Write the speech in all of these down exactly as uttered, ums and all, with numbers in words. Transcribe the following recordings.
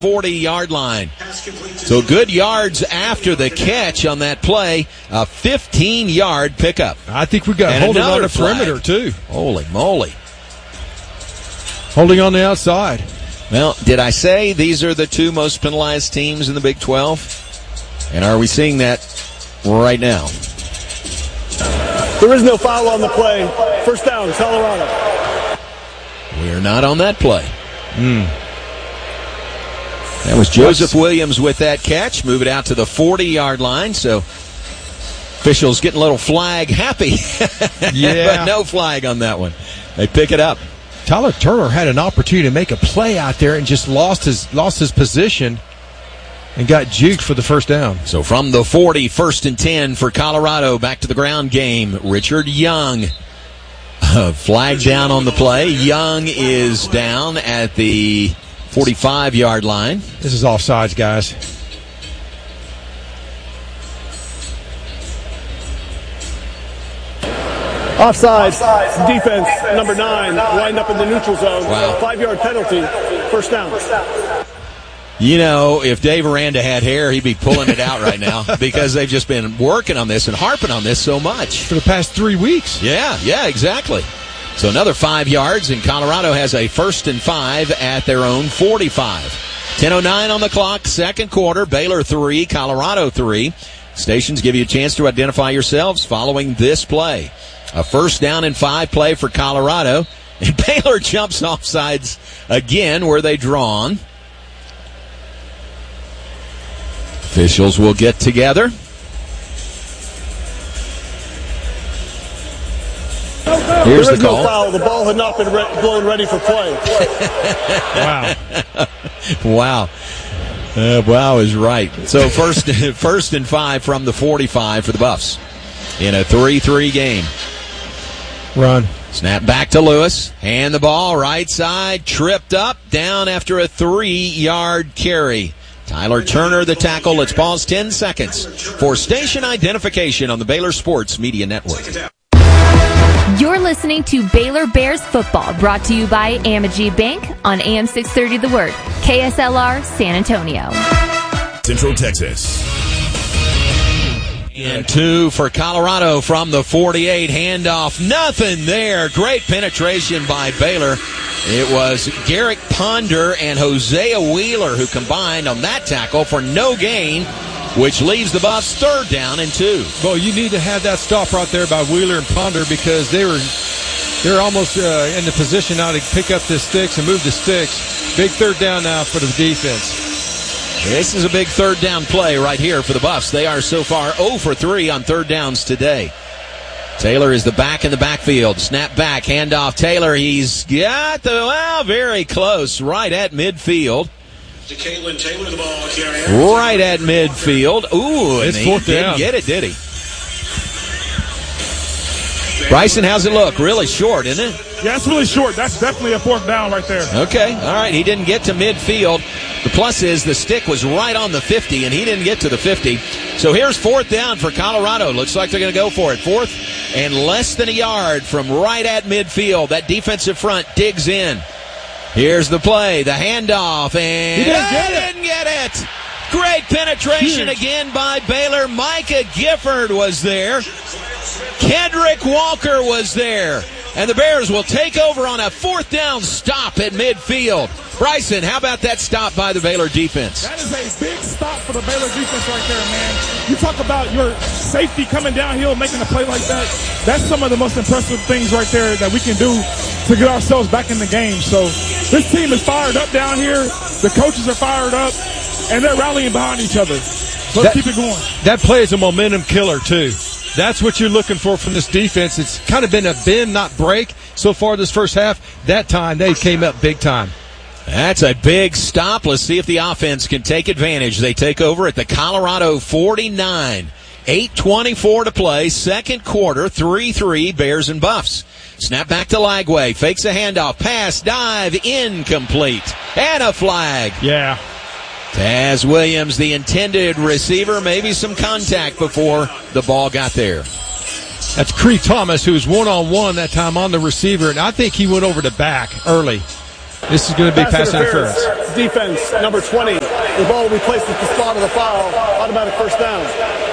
forty-yard line. So good yards after the catch on that play. A fifteen-yard pickup. I think we got and holding on the flag. perimeter, too. Holy moly. Holding on the outside. Well, did I say these are the two most penalized teams in the Big twelve? And are we seeing that right now? There is no foul on the play. First down, Colorado. We're not on that play. Hmm. That was Joseph Williams with that catch. Move it out to the forty-yard line. So officials getting a little flag happy. Yeah. But no flag on that one. They pick it up. Tyler Turner had an opportunity to make a play out there and just lost his lost his position and got juked for the first down. So from the forty, first and ten for Colorado. Back to the ground game. Richard Young. Uh, flag down on the play. Young is down at the forty-five-yard line. This is offsides, guys. Offside. Defense, number nine, lined up in the neutral zone. Wow. Five-yard penalty. First down. You know, if Dave Aranda had hair, he'd be pulling it out right now because they've just been working on this and harping on this so much. For the past three weeks. Yeah, yeah, exactly. So another five yards, and Colorado has a first and five at their own forty-five. ten oh nine on the clock, second quarter. Baylor three, Colorado three. Stations give you a chance to identify yourselves following this play. A first down and five play for Colorado. And Baylor jumps offsides again where they drawn. Officials will get together. Here's there is the call. No foul. The ball had not been re- blown ready for play. Wow. Wow. Uh, wow is right. So first, first and five from the forty-five for the Buffs in a three three game. Run. Snap back to Lewis. Hand the ball right side. Tripped up. Down after a three-yard carry. Tyler Turner, the tackle. Let's pause ten seconds for station identification on the Baylor Sports Media Network. You're listening to Baylor Bears football, brought to you by Amegy Bank on A M six thirty The Word, K S L R San Antonio. Central Texas. And two for Colorado from the forty-eight. Handoff. Nothing there. Great penetration by Baylor. It was Garrick Ponder and Hosea Wheeler who combined on that tackle for no gain, which leaves the Buffs third down and two. Well, you need to have that stop right there by Wheeler and Ponder because they were they're almost uh, in the position now to pick up the sticks and move the sticks. Big third down now for the defense. This is a big third down play right here for the Buffs. They are so far oh for three on third downs today. Taylor is the back in the backfield. Snap back, handoff. Taylor, he's got the, well, very close, right at midfield. To Caitlin Taylor, the ball carrier. Right at midfield. Ooh, It's and he fourth didn't down. get it, did he? Bryson, how's it look? Really short, isn't it? Yeah, it's really short. That's definitely a fourth down right there. Okay, all right. He didn't get to midfield. The plus is the stick was right on the fifty, and he didn't get to the fifty. So here's fourth down for Colorado. Looks like they're going to go for it. Fourth and less than a yard from right at midfield. That defensive front digs in. Here's the play, the handoff, and He didn't get he it. didn't get it. Great penetration Huge. again by Baylor. Micah Gifford was there. Kendrick Walker was there. And the Bears will take over on a fourth down stop at midfield. Bryson, how about that stop by the Baylor defense? That is a big stop for the Baylor defense right there, man. You talk about your safety coming downhill, making a play like that. That's some of the most impressive things right there that we can do to get ourselves back in the game. So this team is fired up down here. The coaches are fired up, and they're rallying behind each other. Let's That- keep it going. That play is a momentum killer, too. That's what you're looking for from this defense. It's kind of been a bend, not break, so far this first half. That time, they came up big time. That's a big stop. Let's see if the offense can take advantage. They take over at the Colorado forty-nine. eight twenty-four to play. Second quarter, three three, Bears and Buffs. Snap back to Lagway. Fakes a handoff. Pass, dive, incomplete. And a flag. Yeah. Taz Williams, the intended receiver, maybe some contact before the ball got there. That's Cree Thomas, who was one-on-one that time on the receiver, and I think he went over the back early. This is going to be pass, pass interference. interference. Defense, number twenty. The ball will be placed at the spot of the foul. Automatic first down.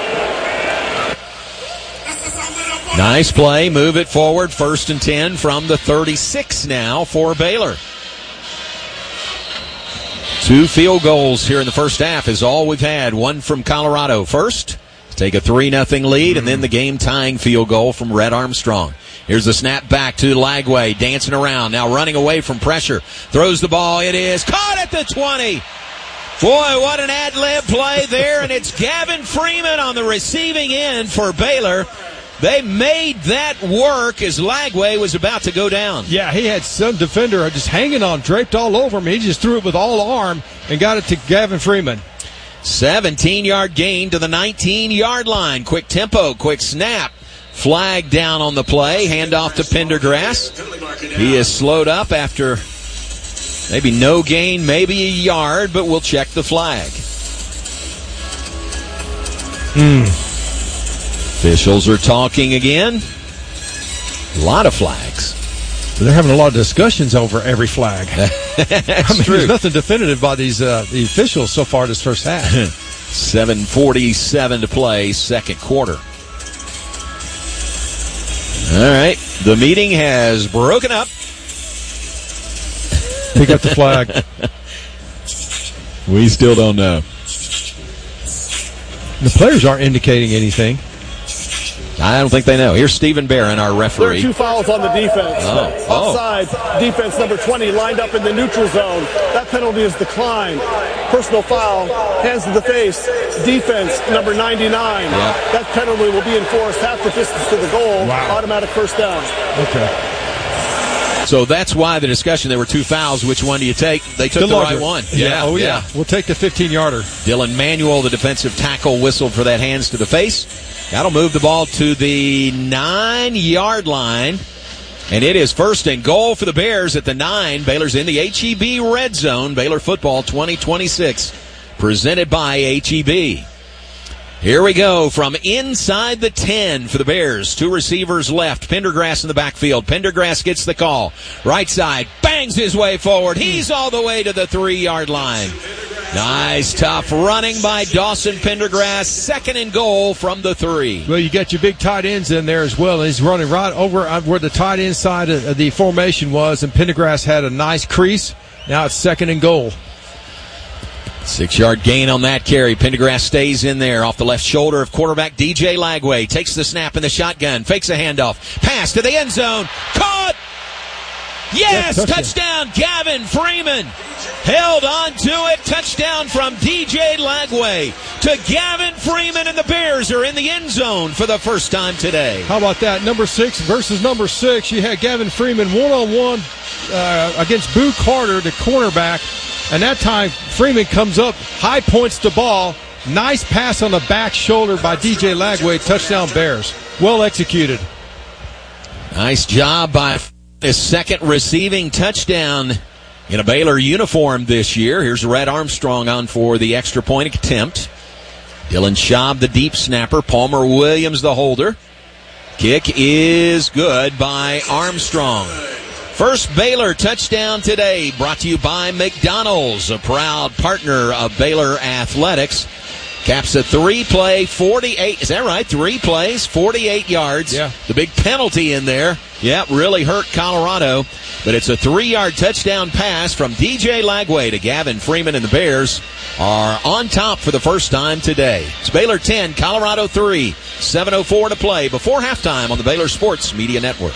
Nice play. Move it forward. First and ten from the thirty-six now for Baylor. Two field goals here in the first half is all we've had. One from Colorado first. Take a three nothing lead, and then the game-tying field goal from Red Armstrong. Here's the snap back to Lagway, dancing around, now running away from pressure. Throws the ball. It is caught at the twenty. Boy, what an ad-lib play there, and it's Gavin Freeman on the receiving end for Baylor. They made that work as Lagway was about to go down. Yeah, he had some defender just hanging on, draped all over him. He just threw it with all arm and got it to Gavin Freeman. seventeen-yard gain to the nineteen-yard line. Quick tempo, quick snap. Flag down on the play. Handoff to Pendergrass. He is slowed up after maybe no gain, maybe a yard, but we'll check the flag. Hmm. Officials are talking again. A lot of flags. They're having a lot of discussions over every flag. That's I mean, true. There's nothing definitive by these uh, the officials so far this first half. seven forty-seven to play, second quarter. All right, the meeting has broken up. Pick up the flag. We still don't know. The players aren't indicating anything. I don't think they know. Here's Stephen Barron, our referee. There are two fouls on the defense. Oh. Oh. Offside, defense number twenty lined up in the neutral zone. That penalty is declined. Personal foul, hands to the face. Defense number ninety-nine. Yep. That penalty will be enforced half the distance to the goal. Wow. Automatic first down. Okay. So that's why the discussion, there were two fouls. Which one do you take? They took The the, larger. right one. Yeah. Oh, yeah. We'll take the fifteen-yarder. Dylan Manuel, the defensive tackle, whistled for that hands to the face. That'll move the ball to the nine-yard line. And it is first and goal for the Bears at the nine. Baylor's in the H E B red zone. Baylor football twenty twenty-six, presented by H E B. Here we go from inside the ten for the Bears. Two receivers left. Pendergrass in the backfield. Pendergrass gets the call. Right side, bangs his way forward. He's all the way to the three-yard line. Nice, tough running by Dawson Pendergrass. Second and goal from the three. Well, you got your big tight ends in there as well. And he's running right over where the tight end side of the formation was, and Pendergrass had a nice crease. Now it's second and goal. Six-yard gain on that carry. Pendergrass stays in there off the left shoulder of quarterback D J Lagway. Takes the snap in the shotgun. Fakes a handoff. Pass to the end zone. Caught! Yes! Yeah, touchdown. touchdown, Gavin Freeman. Held on to it. Touchdown from D J Lagway to Gavin Freeman, and the Bears are in the end zone for the first time today. How about that? Number six versus number six. You had Gavin Freeman one-on-one uh, against Boo Carter, the cornerback. And that time, Freeman comes up, high points the ball. Nice pass on the back shoulder by D J Lagway. Touchdown Bears. Well executed. Nice job by his second receiving touchdown in a Baylor uniform this year. Here's Red Armstrong on for the extra point attempt. Dylan Schaub, the deep snapper. Palmer Williams, the holder. Kick is good by Armstrong. First Baylor touchdown today, brought to you by McDonald's, a proud partner of Baylor Athletics. Caps a three-play, forty-eight, is that right? Three plays, forty-eight yards. Yeah. The big penalty in there, yeah, really hurt Colorado. But it's a three-yard touchdown pass from D J Lagway to Gavin Freeman, and the Bears are on top for the first time today. It's Baylor ten, Colorado three, seven oh four to play before halftime on the Baylor Sports Media Network.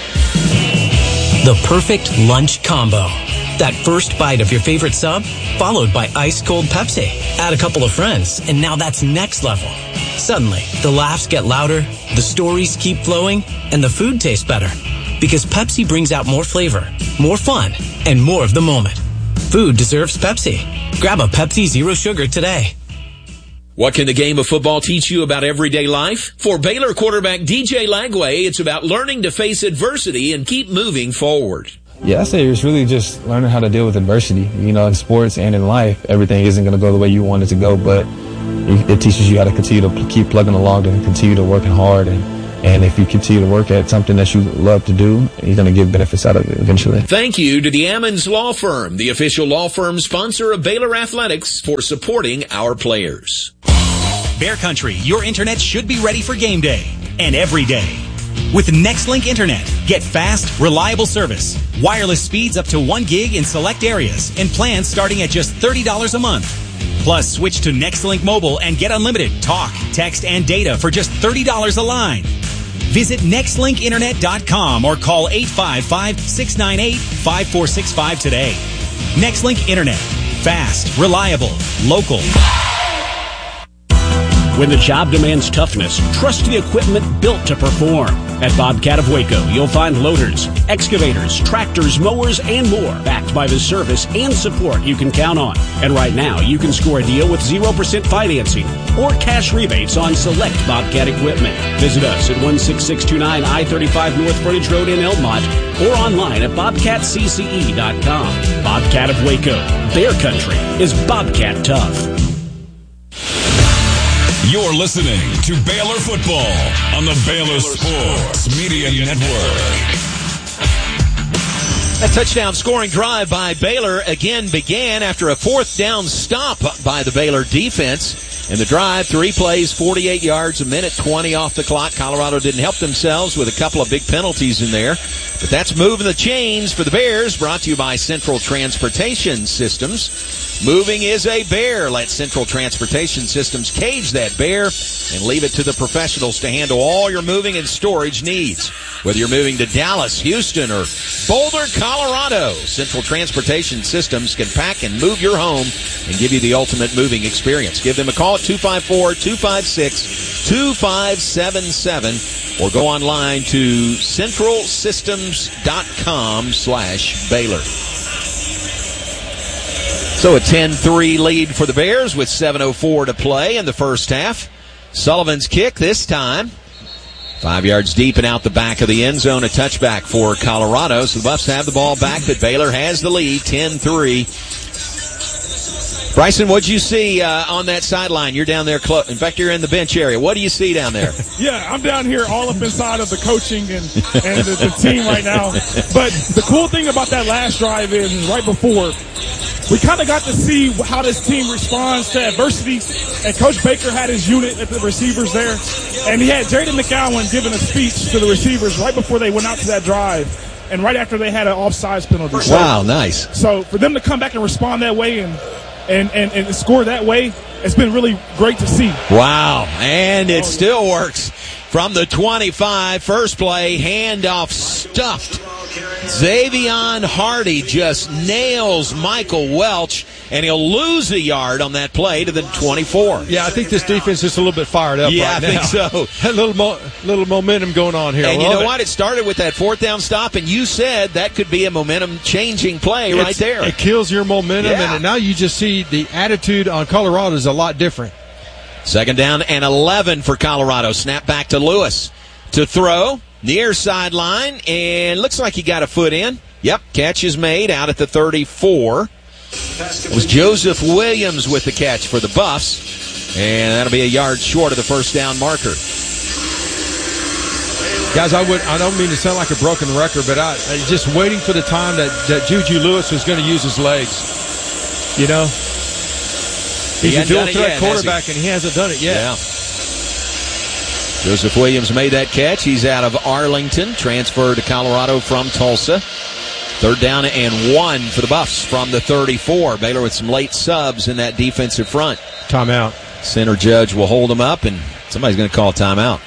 The perfect lunch combo. That first bite of your favorite sub, followed by ice-cold Pepsi. Add a couple of friends, and now that's next level. Suddenly, the laughs get louder, the stories keep flowing, and the food tastes better. Because Pepsi brings out more flavor, more fun, and more of the moment. Food deserves Pepsi. Grab a Pepsi Zero Sugar today. What can the game of football teach you about everyday life? For Baylor quarterback D J Lagway, it's about learning to face adversity and keep moving forward. Yeah, I say it's really just learning how to deal with adversity. You know, in sports and in life, everything isn't going to go the way you want it to go, but it teaches you how to continue to keep plugging along and continue to working hard and, And if you continue to work at something that you love to do, you're going to get benefits out of it eventually. Thank you to the Ammons Law Firm, the official law firm sponsor of Baylor Athletics, for supporting our players. Bear Country, your internet should be ready for game day and every day. With NextLink Internet, get fast, reliable service, wireless speeds up to one gig in select areas, and plans starting at just thirty dollars a month. Plus, switch to NextLink Mobile and get unlimited talk, text, and data for just thirty dollars a line. Visit next link internet dot com or call eight five five, six nine eight, five four six five today. NextLink Internet. Fast, reliable, local. When the job demands toughness, trust the equipment built to perform. At Bobcat of Waco, you'll find loaders, excavators, tractors, mowers, and more, backed by the service and support you can count on. And right now, you can score a deal with zero percent financing or cash rebates on select Bobcat equipment. Visit us at one six six two nine I thirty-five North Frontage Road in Elmont or online at bobcat c c e dot com. Bobcat of Waco. Bear Country is Bobcat tough. You're listening to Baylor Football on the Baylor Sports Media Network. That touchdown scoring drive by Baylor again began after a fourth down stop by the Baylor defense. In the drive, three plays, forty-eight yards, a minute twenty off the clock. Colorado didn't help themselves with a couple of big penalties in there. But that's moving the chains for the Bears, brought to you by Central Transportation Systems. Moving is a bear. Let Central Transportation Systems cage that bear and leave it to the professionals to handle all your moving and storage needs. Whether you're moving to Dallas, Houston, or Boulder, Colorado, Central Transportation Systems can pack and move your home and give you the ultimate moving experience. Give them a call at two five four, two five six, two five seven seven or go online to central systems dot com slash Baylor. So a ten three lead for the Bears with seven oh four to play in the first half. Sullivan's kick this time. Five yards deep and out the back of the end zone. A touchback for Colorado. So the Buffs have the ball back, but Baylor has the lead, ten three. Bryson, what'd you see uh, on that sideline? You're down there. Clo- in fact, you're in the bench area. What do you see down there? Yeah, I'm down here all up inside of the coaching and, and the, the team right now. But the cool thing about that last drive is, is right before, we kind of got to see how this team responds to adversity. And Coach Baker had his unit at the receivers there. And he had Jaden McCowan giving a speech to the receivers right before they went out to that drive. And right after they had an offsides penalty. So, wow, nice. So for them to come back and respond that way and And, and, and score that way, it's been really great to see. Wow, and it still works. From the twenty-five, first play, handoff stuffed. Xavion Hardy just nails Michael Welch, and he'll lose a yard on that play to the twenty-four. Yeah, I think this defense is a little bit fired up yeah, right I now. think so. A little, mo- little momentum going on here. And I you know it. what? It started with that fourth down stop, and you said that could be a momentum-changing play it's, right there. It kills your momentum, yeah. and now you just see the attitude on Colorado is a lot different. Second down and eleven for Colorado. Snap back to Lewis to throw. Near sideline, and looks like he got a foot in. Yep, catch is made out at the thirty-four. It was Joseph Williams with the catch for the Buffs, and that'll be a yard short of the first down marker. Guys, I would I don't mean to sound like a broken record, but I, I just waiting for the time that, that Juju Lewis was going to use his legs. You know? He's He a dual done it threat yet, quarterback, has he? and he hasn't done it yet. Yeah. Joseph Williams made that catch. He's out of Arlington, transferred to Colorado from Tulsa. Third down and one for the Buffs from the thirty-four. Baylor with some late subs in that defensive front. Timeout. Center Judge will hold them up, and somebody's going to call a timeout.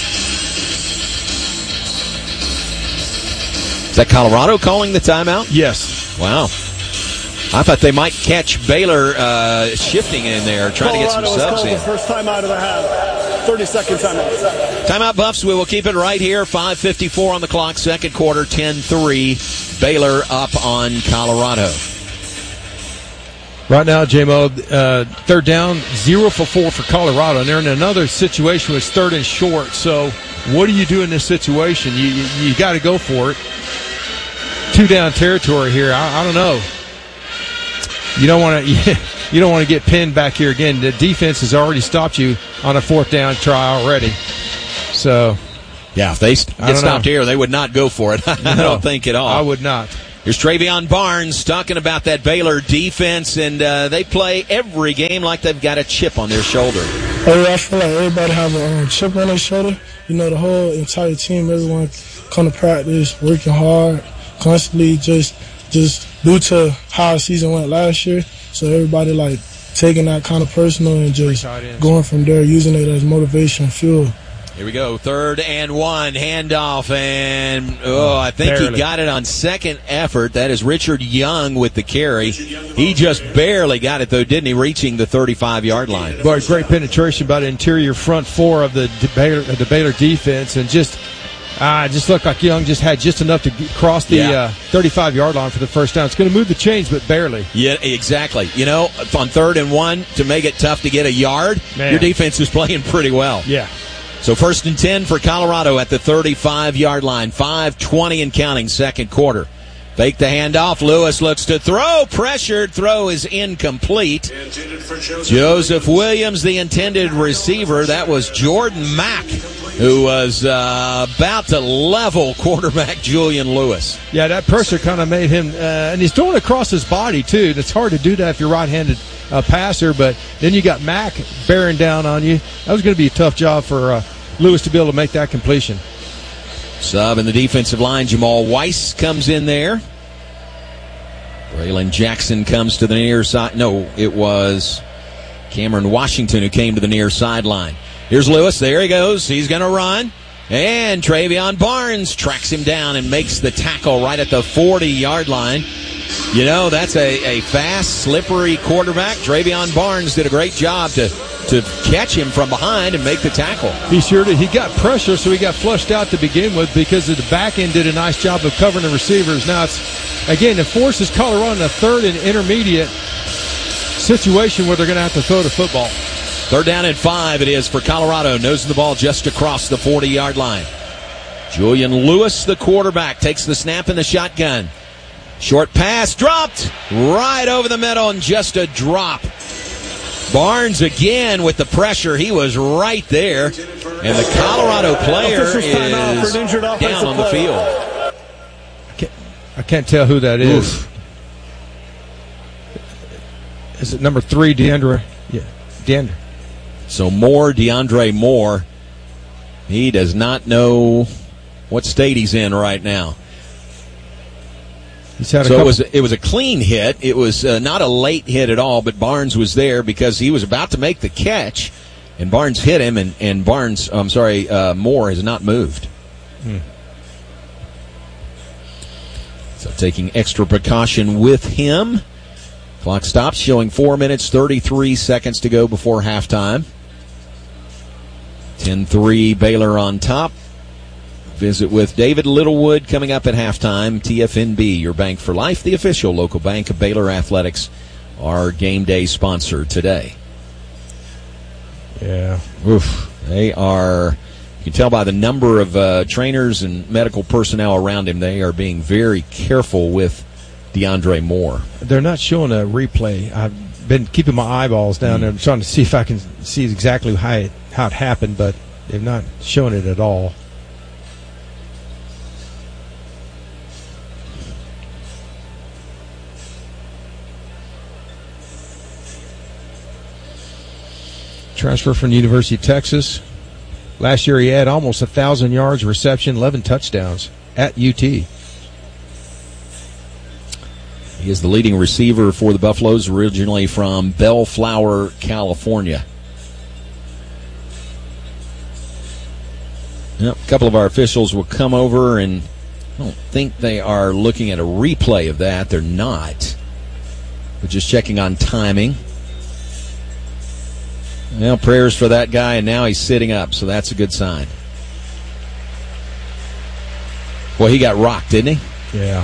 Is that Colorado calling the timeout? Yes. Wow. I thought they might catch Baylor uh, shifting in there, trying Colorado to get some subs in. The first timeout of the half. thirty-second timeout. Timeout, Buffs. We will keep it right here. five fifty-four on the clock, second quarter, ten three. Baylor up on Colorado. Right now, J-Mo, uh, third down, zero for four for Colorado. And they're in another situation where it's third and short. So what do you do in this situation? You you, you got to go for it. Two down territory here. I, I don't know. You don't want to. You don't want to get pinned back here again. The defense has already stopped you on a fourth down try already. So, Yeah, if they get stopped know. here, they would not go for it. I no, don't think at all. I would not. Here's Travion Barnes talking about that Baylor defense, and uh, they play every game like they've got a chip on their shoulder. I feel like everybody have a um, chip on their shoulder. You know, the whole entire team, everyone come to practice, working hard, constantly, just just due to how the season went last year. So everybody, like, taking that kind of personal and just going from there, using it as motivation, fuel. Here we go, third and one, handoff, and oh, I think barely. He got it on second effort. That is Richard Young with the carry. He just barely got it, though, didn't he, reaching the thirty-five-yard line. Boy, great penetration by the interior front four of the Baylor, the Baylor defense, and just uh, just looked like Young just had just enough to cross the yeah. uh, thirty-five-yard line for the first down. It's going to move the chains, but barely. Yeah, exactly. You know, on third and one, to make it tough to get a yard, Man. your defense is playing pretty well. Yeah. So first and ten for Colorado at the thirty-five-yard line. five twenty and counting, second quarter. Fake the handoff. Lewis looks to throw. Pressured. Throw is incomplete. Joseph, Joseph Williams, the intended receiver. That was Jordan Mack, who was uh, about to level quarterback Julian Lewis. Yeah, that pressure kind of made him, uh, and he's throwing across his body, too. And it's hard to do that if you're right-handed uh, passer, but then you got Mack bearing down on you. That was going to be a tough job for uh, Lewis to be able to make that completion. Sub in the defensive line, Jamal Weiss comes in there. Braylon Jackson comes to the near side. No, it was Cameron Washington who came to the near sideline. Here's Lewis. There he goes. He's going to run. And Travion Barnes tracks him down and makes the tackle right at the forty-yard line. You know, that's a, a fast, slippery quarterback. Travion Barnes did a great job to, to catch him from behind and make the tackle. He sure did. He got pressure, so he got flushed out to begin with because the back end did a nice job of covering the receivers. Now, it's again, it forces Colorado in a third and intermediate situation where they're going to have to throw the football. Third down and five it is for Colorado. Nosing the ball just across the forty-yard line. Julian Lewis, the quarterback, takes the snap in the shotgun. Short pass dropped right over the middle and just a drop. Barnes again with the pressure. He was right there. And the Colorado player is down on the field. I can't, I can't tell who that is. Oof. Is it number three, DeAndre? Yeah, DeAndre. So Moore, DeAndre Moore. He does not know what state he's in right now. He's had a so couple- it was it was a clean hit. It was uh, not a late hit at all, but Barnes was there because he was about to make the catch, and Barnes hit him, and, and Barnes, I'm sorry, uh, Moore has not moved. Hmm. So taking extra precaution with him. Clock stops, showing four minutes, thirty-three seconds to go before halftime. ten three Baylor on top. Visit with David Littlewood coming up at halftime. T F N B, your bank for life, the official local bank of Baylor Athletics, our game day sponsor today. Yeah. Oof. They are, you can tell by the number of uh, trainers and medical personnel around him, they are being very careful with DeAndre Moore. They're not showing a replay. I've been keeping my eyeballs down mm. there trying to see if I can see exactly how it, how it happened, but they've not shown it at all. Transfer from the University of Texas. Last year he had almost one thousand yards, reception, eleven touchdowns at U T. He is the leading receiver for the Buffaloes, originally from Bellflower, California. Yep, a couple of our officials will come over, and I don't think they are looking at a replay of that. They're not. But just checking on timing. Well, prayers for that guy, and now he's sitting up, so that's a good sign. Well, he got rocked, didn't he? Yeah.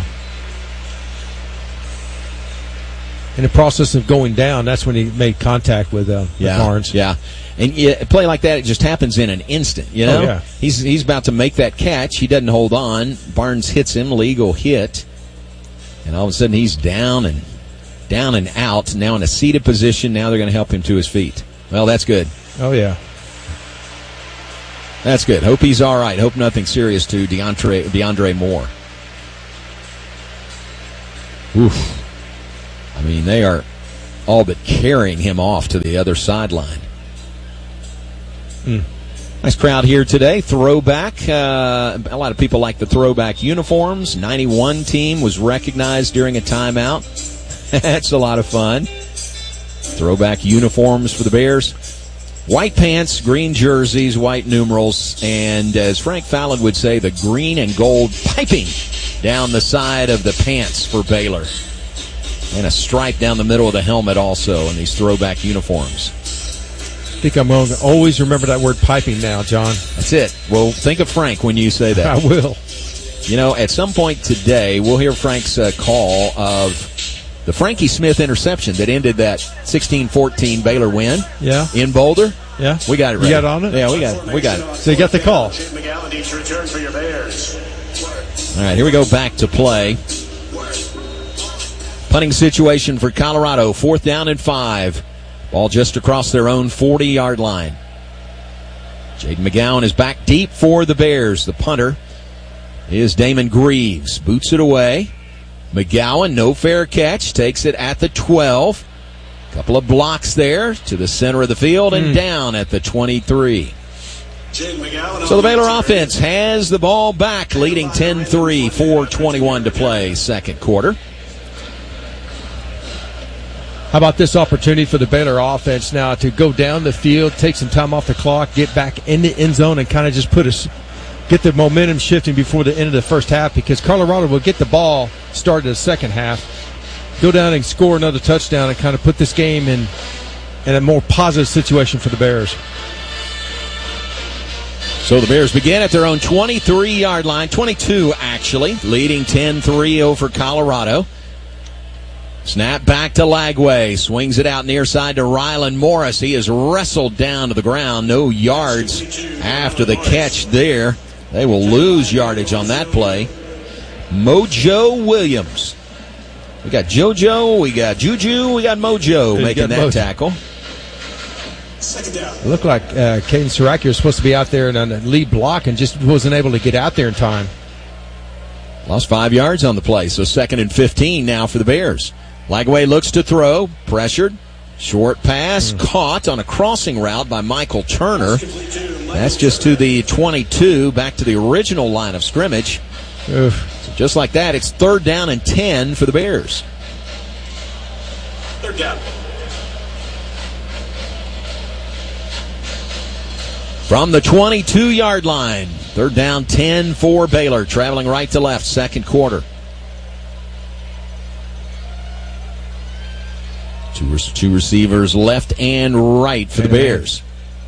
In the process of going down, that's when he made contact with, uh, yeah, with Barnes. Yeah, and yeah, a play like that, it just happens in an instant, you know? Oh, yeah. He's, he's about to make that catch. He doesn't hold on. Barnes hits him, legal hit. And all of a sudden, he's down and down and out, now in a seated position. Now they're going to help him to his feet. Well, that's good. Oh, yeah. That's good. Hope he's all right. Hope nothing serious to DeAndre, DeAndre Moore. Oof. I mean, they are all but carrying him off to the other sideline. Mm. Nice crowd here today. Throwback. Uh, a lot of people like the throwback uniforms. ninety-one team was recognized during a timeout. That's a lot of fun. Throwback uniforms for the Bears. White pants, green jerseys, white numerals, and as Frank Fallon would say, the green and gold piping down the side of the pants for Baylor. And a stripe down the middle of the helmet also in these throwback uniforms. I think I'm going to always remember that word piping now, John. That's it. Well, think of Frank when you say that. I will. You know, at some point today, we'll hear Frank's uh, call of the Frankie Smith interception that ended that sixteen fourteen Baylor win. Yeah. In Boulder. Yeah. We got it right. You got it on it? Yeah, we got it. We got it. So you got the call. All right, here we go back to play. Punting situation for Colorado, fourth down and five. Ball just across their own forty-yard line. Jaden McGowan is back deep for the Bears. The punter is Damon Greaves. Boots it away. McGowan, no fair catch, takes it at the twelve. Couple of blocks there to the center of the field and mm. down at the twenty-three. So the Baylor offense has the ball back, leading ten three, four twenty-one to play, second quarter. How about this opportunity for the Baylor offense now to go down the field, take some time off the clock, get back in the end zone, and kind of just put us, get the momentum shifting before the end of the first half, because Colorado will get the ball started the second half, go down and score another touchdown, and kind of put this game in, in a more positive situation for the Bears. So the Bears begin at their own twenty-three-yard line, twenty-two actually, leading ten three over Colorado. Snap back to Lagway. Swings it out near side to Rylan Morris. He is wrestled down to the ground. No yards after the catch there. They will lose yardage on that play. Mojo Williams. We got JoJo, we got Juju, we got Mojo making that Mojo. tackle. It looked like uh, Caden Siraki was supposed to be out there in a lead block and just wasn't able to get out there in time. Lost five yards on the play, so second and fifteen now for the Bears. Lagway looks to throw, pressured, short pass, mm. caught on a crossing route by Michael Turner. That's just to the twenty-two, back to the original line of scrimmage. So just like that, it's third down and ten for the Bears. Third down. From the twenty-two-yard line, third down ten for Baylor, traveling right to left, second quarter. Two, two receivers left and right for the Bears.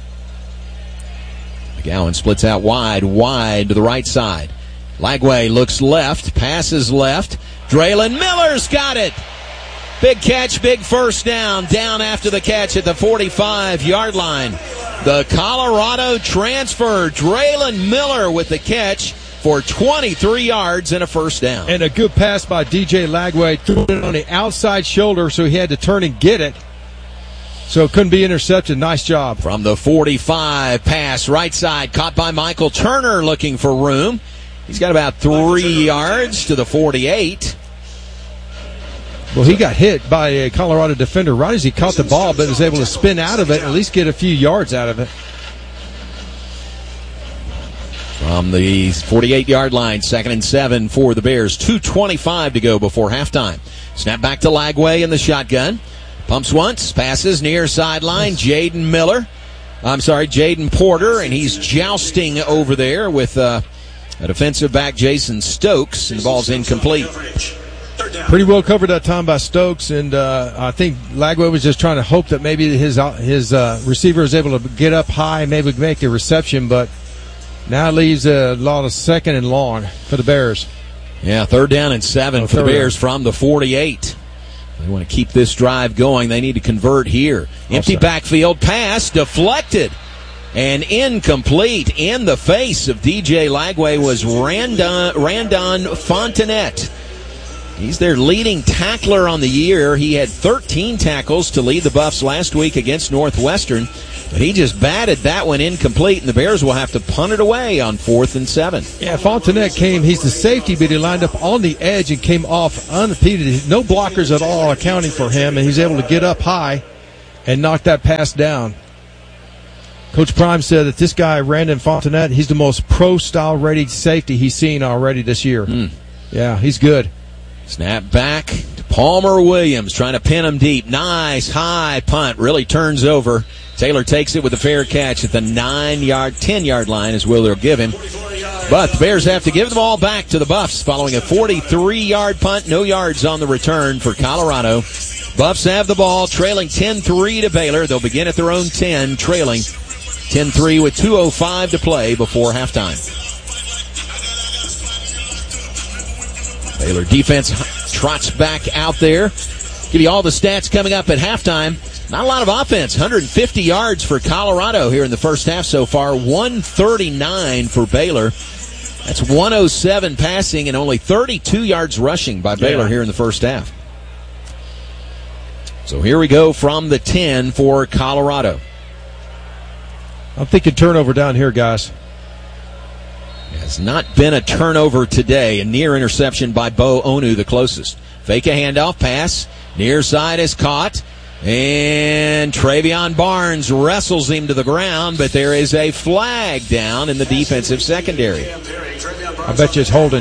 McGowan splits out wide, wide to the right side. Lagway looks left, passes left. Draylon Miller's got it. Big catch, big first down. Down after the catch at the forty-five-yard line. The Colorado transfer, Draylon Miller with the catch for twenty-three yards and a first down. And a good pass by D J Lagway. Threw it on the outside shoulder, so he had to turn and get it. So it couldn't be intercepted. Nice job. From the forty-five, pass right side, caught by Michael Turner looking for room. He's got about three yards to the forty-eight. Well, he got hit by a Colorado defender right as he caught the ball, but was able to spin out of it and at least get a few yards out of it. From the forty-eight-yard line, second and seven for the Bears. two twenty-five to go before halftime. Snap back to Lagway in the shotgun. Pumps once, passes near sideline. Jaden Miller. I'm sorry, Jaden Porter, and he's jousting over there with uh, a defensive back, Jason Stokes, and the ball's incomplete. Pretty well covered that time by Stokes, and uh, I think Lagway was just trying to hope that maybe his his uh, receiver is able to get up high, maybe make the reception, but now it leaves a lot of second and long for the Bears. Yeah, third down and seven oh, for the Bears down. From the forty-eight. They want to keep this drive going. They need to convert here. Empty oh, backfield pass, deflected, and incomplete. In the face of D J Lagway was Randon, Randon Fontenette. He's their leading tackler on the year. He had thirteen tackles to lead the Buffs last week against Northwestern, but he just batted that one incomplete, and the Bears will have to punt it away on fourth and seven. Yeah, Fontenette came, he's the safety, but he lined up on the edge and came off unimpeded. No blockers at all accounting for him, and he's able to get up high and knock that pass down. Coach Prime said that this guy, Randon Fontenette, he's the most pro-style ready safety he's seen already this year. Mm. Yeah, he's good. Snap back to Palmer Williams, trying to pin him deep. Nice high punt, really turns over. Taylor takes it with a fair catch at the nine-yard, ten-yard line is where they'll give him. But the Bears have to give the ball back to the Buffs following a forty-three-yard punt. No yards on the return for Colorado. Buffs have the ball, trailing ten three to Baylor. They'll begin at their own ten, trailing ten three with two oh five to play before halftime. Baylor defense trots back out there. Give you all the stats coming up at halftime. Not a lot of offense. one hundred fifty yards for Colorado here in the first half so far. one thirty-nine for Baylor. That's one oh seven passing and only thirty-two yards rushing by Baylor yeah. here in the first half. So here we go from the ten for Colorado. I'm thinking turnover down here, guys. Has not been a turnover today. A near interception by Bo Onu, the closest. Fake a handoff pass. Near side is caught. And Travion Barnes wrestles him to the ground, but there is a flag down in the defensive secondary. I bet you it's holding.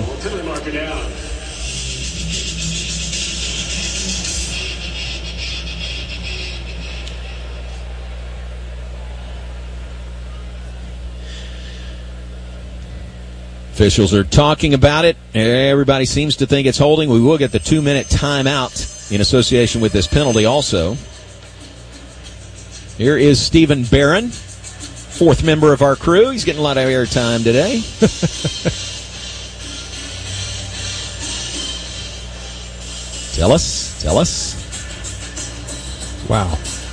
Officials are talking about it. Everybody seems to think it's holding. We will get the two-minute timeout in association with this penalty also. Here is Stephen Barron, fourth member of our crew. He's getting a lot of airtime today. Tell us. Tell us. Wow.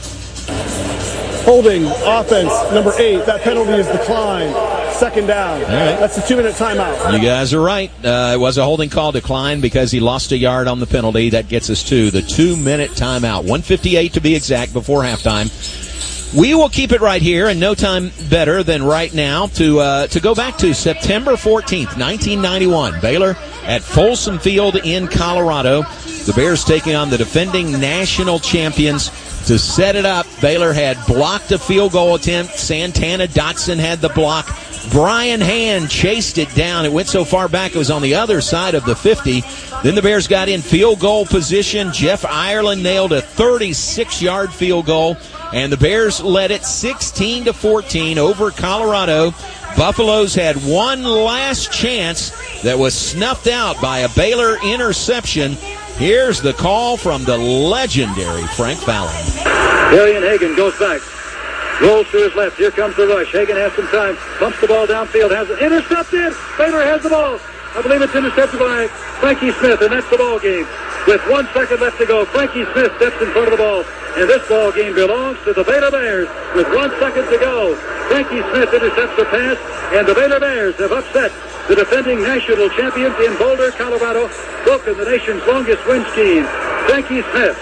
Holding, offense, number eight. That penalty is declined. Second down. All right. That's a two-minute timeout. You guys are right. Uh, it was a holding call decline because he lost a yard on the penalty. That gets us to the two-minute timeout. one fifty-eight to be exact before halftime. We will keep it right here, and no time better than right now to uh, to go back to September fourteenth, nineteen ninety-one. Baylor at Folsom Field in Colorado. The Bears taking on the defending national champions. To set it up, Baylor had blocked a field goal attempt. Santana Dotson had the block. Brian Hand chased it down. It went so far back it was on the other side of the fifty. Then the Bears got in field goal position. Jeff Ireland nailed a thirty-six-yard field goal, and the Bears led it sixteen to fourteen over Colorado. Buffaloes had one last chance that was snuffed out by a Baylor interception. Here's the call from the legendary Frank Fallon. Darian Hagan goes back. Rolls to his left. Here comes the rush. Hagan has some time. Pumps the ball downfield. Has it intercepted. Baylor has the ball. I believe it's intercepted by Frankie Smith, and that's the ball game. With one second left to go, Frankie Smith steps in front of the ball, and this ball game belongs to the Baylor Bears. With one second to go, Frankie Smith intercepts the pass, and the Baylor Bears have upset the defending national champions in Boulder, Colorado, broken the nation's longest win streak. Frankie Smith,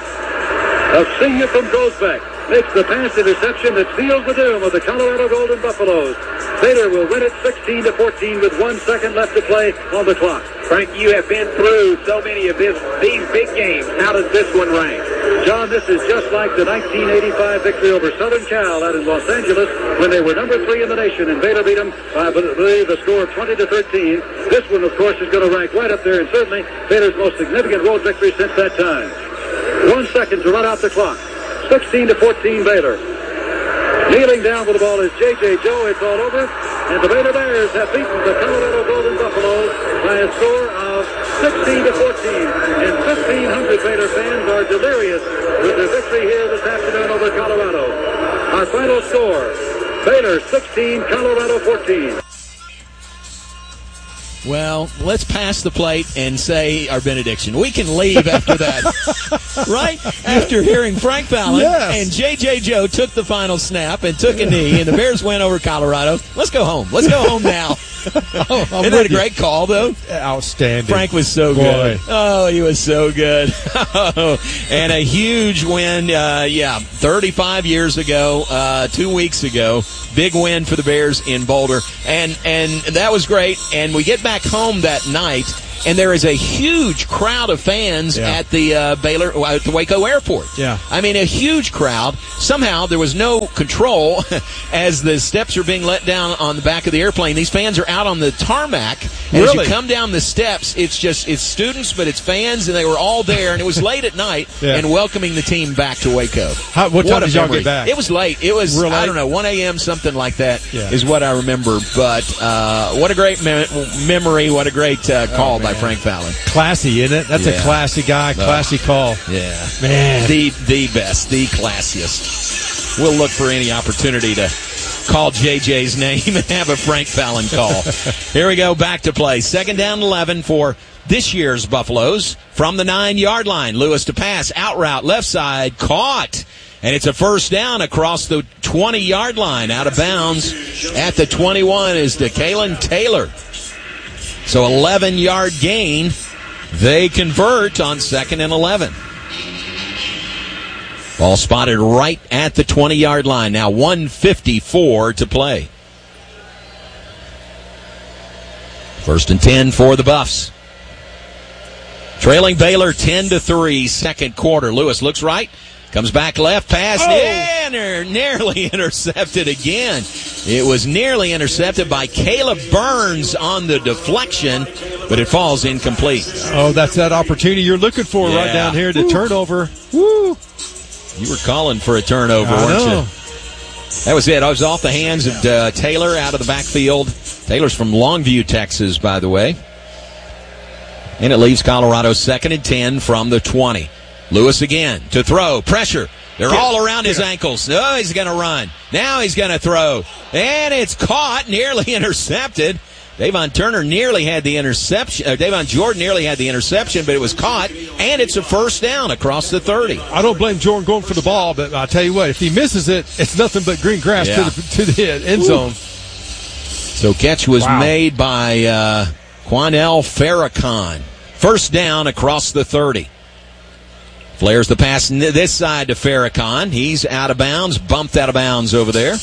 a senior from Groesbeck, makes the pass interception that seals the doom of the Colorado Golden Buffaloes. Baylor will win it sixteen to fourteen with one second left to play on the clock. Frank, you have been through so many of this, these big games. How does this one rank? John, this is just like the nineteen eighty-five victory over Southern Cal out in Los Angeles when they were number three in the nation, and Baylor beat them by, I believe, the score of twenty to thirteen. This one, of course, is going to rank right up there, and certainly Baylor's most significant road victory since that time. One second to run out the clock. sixteen to fourteen Baylor. Kneeling down with the ball is J J Joe. It's all over. And the Baylor Bears have beaten the Colorado Golden Buffaloes by a score of sixteen to fourteen. And fifteen hundred Baylor fans are delirious with their victory here this afternoon over Colorado. Our final score, Baylor sixteen, Colorado fourteen. Well, let's pass the plate and say our benediction. We can leave after that, right? After hearing Frank Fallon yes. and J J Joe took the final snap and took a knee, and the Bears went over Colorado. Let's go home. Let's go home now. oh, Isn't that a great call, though? Outstanding. Frank was so Boy. good. Oh, he was so good. And a huge win, uh, yeah, thirty-five years ago, uh, two weeks ago. Big win for the Bears in Boulder. And, and that was great. And we get back home that night, and there is a huge crowd of fans Yeah. at the uh, Baylor, at the Waco airport. Yeah. I mean, a huge crowd. Somehow there was no control as the steps are being let down on the back of the airplane. These fans are out on the tarmac. And Really? as you come down the steps, it's just, it's students, but it's fans, and they were all there. And it was late at night Yeah. and welcoming the team back to Waco. How- what time a did y'all memory. get back? It was late. It was, Real I late? don't know, one a.m., something like that is Yeah. what I remember. But uh, what a great me- memory. What a great uh, call by Frank Fallon. Classy, isn't it? That's Yeah. a classy guy, classy call. Yeah. Man. The the best, the classiest. We'll look for any opportunity to call J J's name and have a Frank Fallon call. Here we go, back to play. Second down eleven for this year's Buffaloes from the nine-yard line. Lewis to pass, out route, left side, caught. And it's a first down across the twenty-yard line. Out of bounds at the twenty-one is DeKalen Taylor. So eleven-yard gain. They convert on second and eleven. Ball spotted right at the twenty-yard line. Now one fifty-four to play. First and ten for the Buffs. Trailing Baylor ten to three, second quarter. Lewis looks right, comes back left, pass, Oh. and they're nearly intercepted again. It was nearly intercepted by Caleb Burns on the deflection, but it falls incomplete. Oh, that's that opportunity you're looking for right Yeah. down here. The Woo. turnover. Woo! You were calling for a turnover, I weren't know. you? That was it. I was off the hands of uh, Taylor out of the backfield. Taylor's from Longview, Texas, by the way. And it leaves Colorado second and ten from the twenty. Lewis again to throw. Pressure. They're Yeah. all around his ankles. Oh, he's going to run. Now he's going to throw. And it's caught, nearly intercepted. Davon Turner nearly had the interception. Uh, Davon Jordan nearly had the interception, but it was caught. And it's a first down across the thirty. I don't blame Jordan going for the ball, but I'll tell you what, if he misses it, it's nothing but green grass Yeah. to the to the end zone. So catch was Wow. made by uh, Quanell Farrakhan. First down across the thirty. Flares the pass n- this side to Farrakhan. He's out of bounds, bumped out of bounds over there.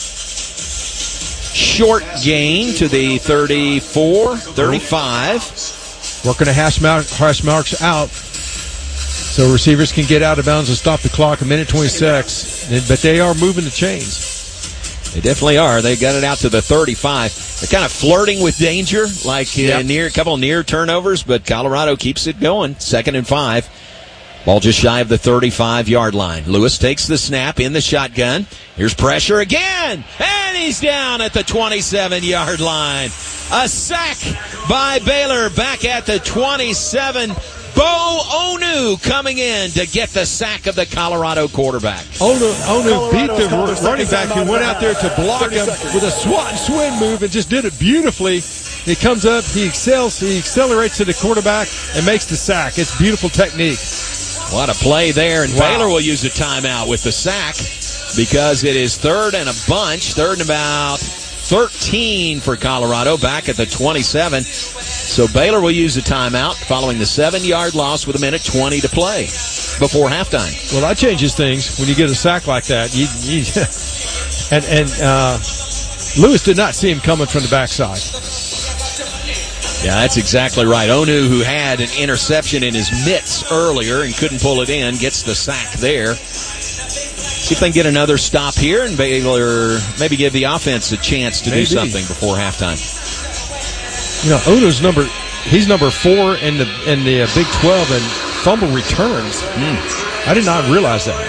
Short gain to the thirty-four, thirty-five. Working a hash, mark, hash marks out so receivers can get out of bounds and stop the clock. A minute twenty-six. But they are moving the chains. They definitely are. They got it out to the thirty-five. They're kind of flirting with danger, like uh, Yep. near a couple of near turnovers, but Colorado keeps it going. Second and five. Ball just shy of the thirty-five-yard line. Lewis takes the snap in the shotgun. Here's pressure again, and he's down at the twenty-seven-yard line. A sack by Baylor back at the twenty-seven. Bo Onu coming in to get the sack of the Colorado quarterback. Onu, Onu beat the Colorado's called running back who went out there to block him with a swat and swing move and just did it beautifully. He comes up, he excels, he accelerates to the quarterback and makes the sack. It's beautiful technique. What a play there, and Wow. Baylor will use a timeout with the sack because it is third and a bunch, third and about thirteen for Colorado back at the twenty-seven. So Baylor will use a timeout following the seven-yard loss with a minute twenty to play before halftime. Well, that changes things when you get a sack like that. You, you, and and uh, Lewis did not see him coming from the backside. Yeah, that's exactly right. Onu, who had an interception in his mitts earlier and couldn't pull it in, gets the sack there. See if they can get another stop here and Baylor maybe give the offense a chance to Maybe. do something before halftime. You know, Onu's number, he's number four in the in the uh, Big twelve in fumble returns. Mm. I did not realize that.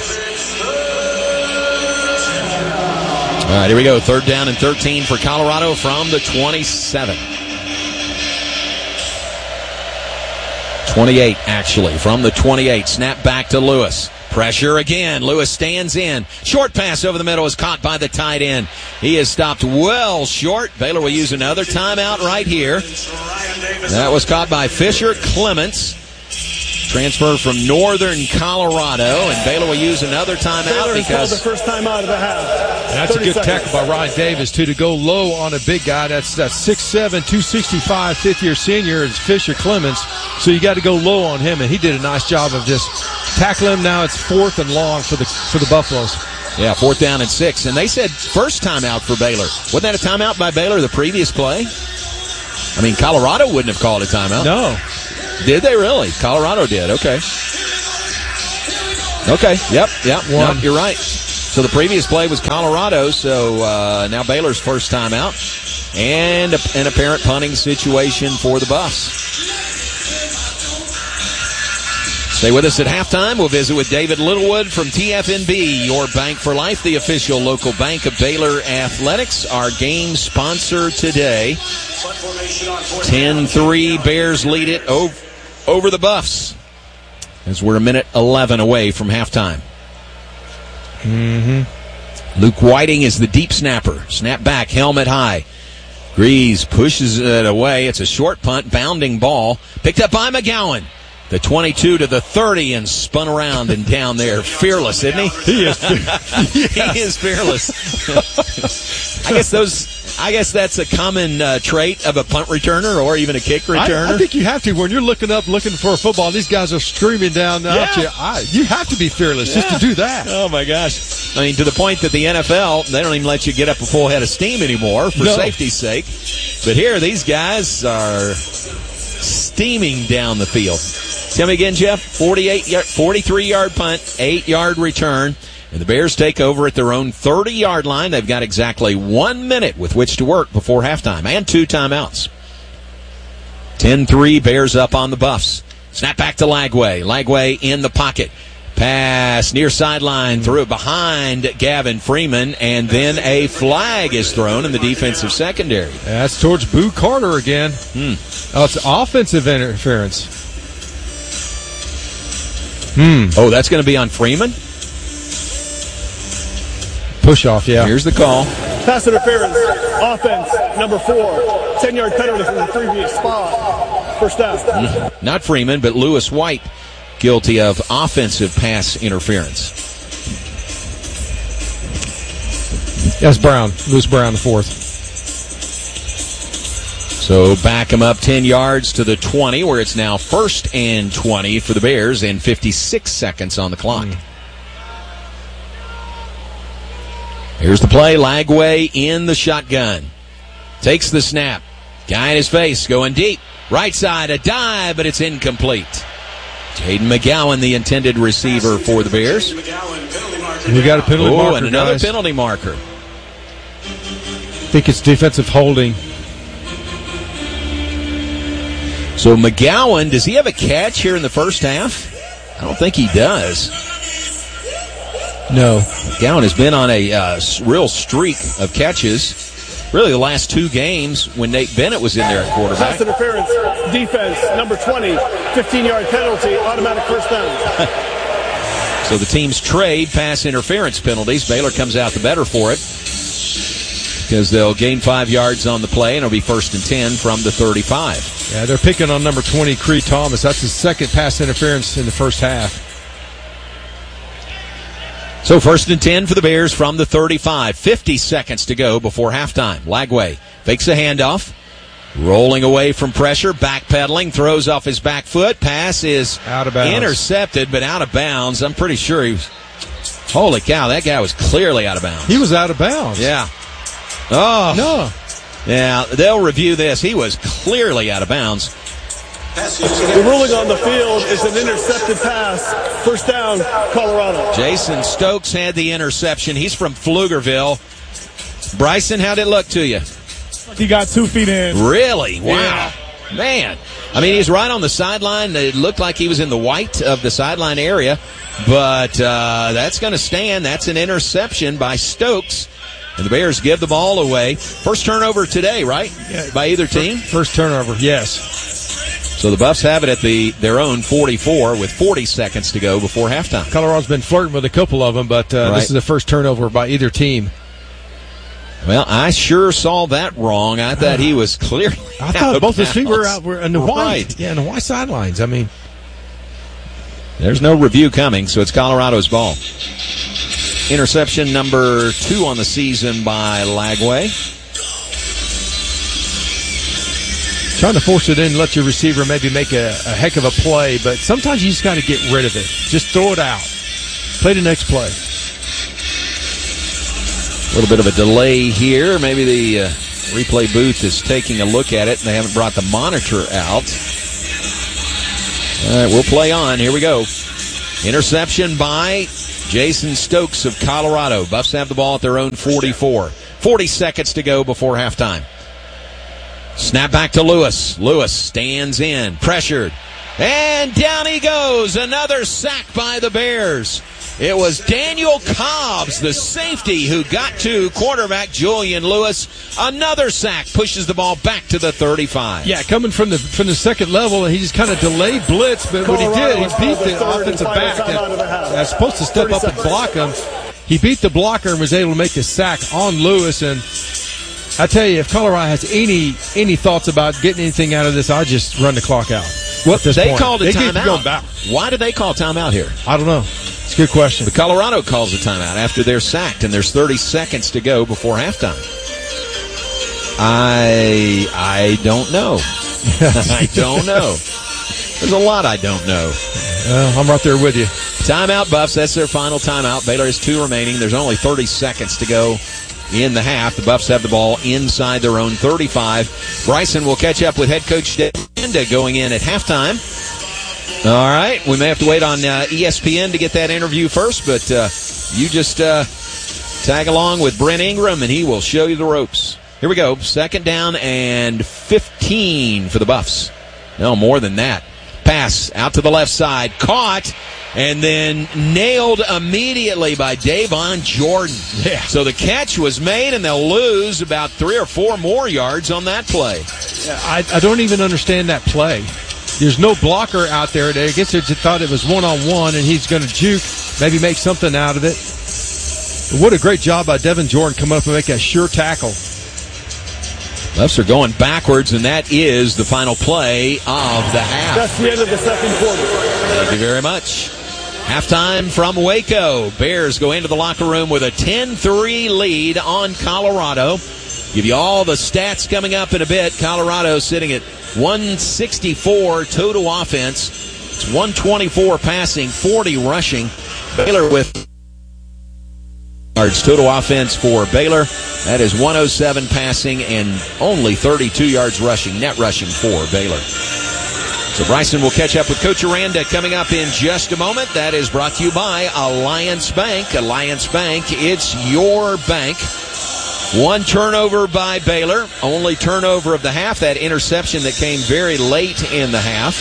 All right, here we go. Third down and thirteen for Colorado from the twenty-seven. twenty-eight, actually, from the twenty-eight. Snap back to Lewis. Pressure again. Lewis stands in. Short pass over the middle is caught by the tight end. He is stopped well short. Baylor will use another timeout right here. That was caught by Fisher Clements. transfer from Northern Colorado, and Baylor will use another timeout Baylor has called because the first timeout of the half. And that's a good seconds. tackle by Ryan Davis, too, to go low on a big guy. That's that's six seven, two sixty-five, fifth-year senior is Fisher Clements. So you got to go low on him, and he did a nice job of just tackling him. Now it's fourth and long for the for the Buffaloes. Yeah, fourth down and six. And they said first timeout for Baylor. Wasn't that a timeout by Baylor the previous play? I mean, Colorado wouldn't have called a timeout. No. Did they really? Colorado did. Okay. Okay. Yep. Yep. One. Nope, you're right. So the previous play was Colorado, so uh, now Baylor's first timeout. And a, an apparent punting situation for the Buffs. Stay with us at halftime. We'll visit with David Littlewood from T F N B, your bank for life, the official local bank of Baylor Athletics. Our game sponsor today. ten three, Bears lead it over, over the Buffs as we're a minute eleven away from halftime. Mm-hmm. Luke Whiting is the deep snapper. Snap back, helmet high. Grease pushes it away. It's a short punt, bounding ball. Picked up by McGowan. The twenty-two to the thirty and spun around and down there. Fearless, isn't he? He is. He is fearless. I guess those. I guess that's a common uh, trait of a punt returner or even a kick returner. I, I think you have to. When you're looking up, looking for a football, these guys are screaming down Yeah. at you. I, you have to be fearless Yeah. just to do that. Oh, my gosh. I mean, to the point that the N F L, they don't even let you get up a full head of steam anymore for No. safety's sake. But here, these guys are steaming down the field. Tell me again, Jeff. forty-eight, forty-three-yard punt, eight-yard return. And the Bears take over at their own thirty-yard line. They've got exactly one minute with which to work before halftime and two timeouts. ten three, Bears up on the Buffs. Snap back to Lagway. Lagway in the pocket. Pass near sideline, through behind Gavin Freeman, and then a flag is thrown in the defensive secondary. That's towards Boo Carter again. Hmm. Oh, it's offensive interference. Hmm. Oh, that's going to be on Freeman? Push off, yeah. Here's the call. Pass interference. Offense, number four. ten-yard penalty from the previous spot. First down. Not Freeman, but Lewis White guilty of offensive pass interference. That's Brown. Lewis Brown, the fourth. So back him up ten yards to the twenty, where it's now first and twenty for the Bears and fifty-six seconds on the clock. Mm. Here's the play. Lagway in the shotgun. Takes the snap. Guy in his face going deep. Right side, a dive, but it's incomplete. Jaden McGowan, the intended receiver for the Bears. We got a penalty oh, marker, and another guys. penalty marker. I think it's defensive holding. So McGowan, does he have a catch here in the first half? I don't think he does. No. McGowan has been on a uh, real streak of catches. Really the last two games when Nate Bennett was in there at quarterback. Pass interference. Defense, number twenty. fifteen-yard penalty. Automatic first down. So the teams trade pass interference penalties. Baylor comes out the better for it because they'll gain five yards on the play, and it'll be first and ten from the thirty-five. Yeah, they're picking on number twenty, Cree Thomas. That's his second pass interference in the first half. So first and ten for the Bears from the thirty-five. fifty seconds to go before halftime. Lagway fakes a handoff. Rolling away from pressure, backpedaling, throws off his back foot. Pass is out of bounds. Intercepted, but out of bounds. I'm pretty sure he was. Holy cow, that guy was clearly out of bounds. He was out of bounds. Yeah. Oh. No. Yeah, they'll review this. He was clearly out of bounds. The ruling on the field is an intercepted pass. First down, Colorado. Jason Stokes had the interception. He's from Pflugerville. Bryson, how'd it look to you? He got two feet in. Really? Wow. Yeah. Man. I mean, he's right on the sideline. It looked like he was in the white of the sideline area, but uh, that's going to stand. That's an interception by Stokes. And the Bears give the ball away. First turnover today, right? Yeah. By either team? First turnover, yes. So the Buffs have it at the their own forty-four with forty seconds to go before halftime. Colorado's been flirting with a couple of them, but uh, Right. this is the first turnover by either team. Well, I sure saw that wrong. I thought he was clear. I thought both his feet were out were in the white. Right. Yeah, in the white sidelines. I mean, There's no review coming, so it's Colorado's ball. Interception number two on the season by Lagway. Trying to force it in, let your receiver maybe make a, a heck of a play, but sometimes you just got to get rid of it. Just throw it out. Play the next play. A little bit of a delay here. Maybe the uh, replay booth is taking a look at it, and they haven't brought the monitor out. All right, we'll play on. Here we go. Interception by Jason Stokes of Colorado. Buffs have the ball at their own forty-four. forty seconds to go before halftime. Snap back to Lewis. Lewis stands in, pressured. And down he goes. Another sack by the Bears. It was Daniel Cobbs, the safety, who got to quarterback Julian Lewis. Another sack pushes the ball back to the thirty-five. Yeah, coming from the from the second level, and he just kind of delayed blitz, but what he did, he beat the offensive back that, that's supposed to step up and block him. He beat the blocker and was able to make the sack on Lewis. And I tell you, if Colorado has any any thoughts about getting anything out of this, I'll just run the clock out. What they point. called a they timeout. Why did they call timeout here? I don't know. It's a good question. The Colorado calls a timeout after they're sacked, and there's thirty seconds to go before halftime. I I don't know. I don't know. There's a lot I don't know. Uh, I'm right there with you. Timeout, Buffs. That's their final timeout. Baylor has two remaining. There's only thirty seconds to go in the half. The Buffs have the ball inside their own thirty-five. Bryson will catch up with head coach Dave Aranda going in at halftime. All right, we may have to wait on uh, E S P N to get that interview first, but uh, you just uh, tag along with Brent Ingram, and he will show you the ropes. Here we go. Second down and fifteen for the Buffs. No, more than that. Pass out to the left side. Caught and then nailed immediately by Davon Jordan. Yeah. So the catch was made, and they'll lose about three or four more yards on that play. I, I don't even understand that play. There's no blocker out there. I guess they just thought it was one-on-one, and he's going to juke, maybe make something out of it. But what a great job by Devin Jordan coming up and make a sure tackle. Buffs are going backwards, and that is the final play of the half. That's the end of the second quarter. Thank you very much. Halftime from Waco. Bears go into the locker room with a ten three lead on Colorado. Give you all the stats coming up in a bit. Colorado sitting at one sixty-four total offense. It's one twenty-four passing, forty rushing. Baylor with yards total offense for Baylor. That is one oh seven passing and only thirty-two yards rushing, net rushing for Baylor. So Bryson will catch up with Coach Aranda coming up in just a moment. That is brought to you by Alliance Bank. Alliance Bank, it's your bank. One turnover by Baylor. Only turnover of the half. That interception that came very late in the half.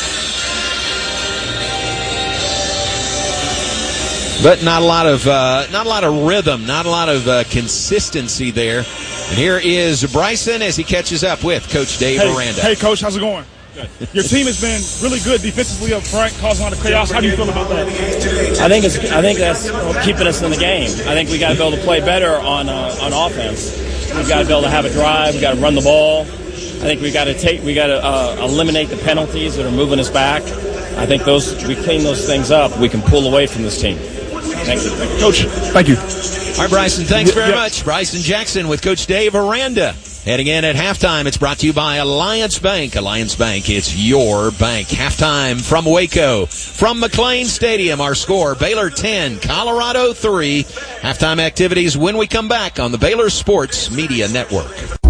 But not a lot of uh, not a lot of rhythm, not a lot of uh, consistency there. And here is Bryson as he catches up with Coach Dave hey, Aranda. Hey, Coach, how's it going? Good. Your team has been really good defensively up front, causing a lot of chaos. How do you feel about that? I think it's I think that's keeping us in the game. I think we got to be able to play better on uh, on offense. We've got to be able to have a drive. We've got to run the ball. I think we got to take we got to uh, eliminate the penalties that are moving us back. I think those we clean those things up, we can pull away from this team. Thank you. Thank you. Coach, thank you. All right, Bryson, thanks very yeah. much. Bryson Jackson with Coach Dave Aranda. Heading in at halftime, it's brought to you by Alliance Bank. Alliance Bank, it's your bank. Halftime from Waco. From McLean Stadium, our score, Baylor ten, Colorado three. Halftime activities when we come back on the Baylor Sports Media Network.